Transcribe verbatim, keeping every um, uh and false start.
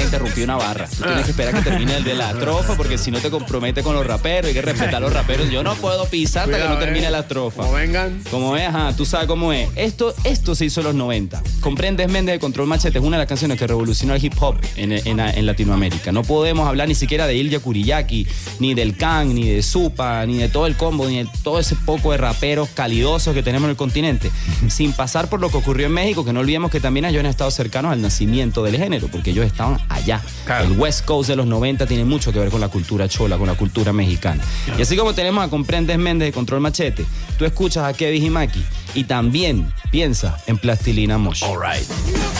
puedes interrumpir una barra. Tú tienes que esperar que termine el de la estrofa, porque si no te compromete con los raperos. Hay que respetar a los raperos. Yo no puedo pisar hasta que no termine la estrofa. Como vengan. Como es, ajá, tú sabes cómo es. Esto, esto se hizo en los noventa. Comprendes, Méndez, de Control Machete es una de las canciones que revolucionó el hip hop en, en, en Latinoamérica. No podemos hablar ni siquiera de Ilya Kuriyaki, ni del Kang, ni de Supa, ni de todo el combo, ni de todo ese poco de raperos calidosos que tenemos en el continente, sin pasar por lo que ocurrió en México, que no olvidemos que también ellos han estado cercanos al nacimiento del género, porque ellos estaban allá. Claro. El West Coast de los noventa tiene mucho que ver con la cultura chola, con la cultura mexicana. Claro. Y así como tenemos a Comprendes, Méndez de Control Machete, tú escuchas a Kevin Himaki y también piensa en Plastilina Mosh. All right.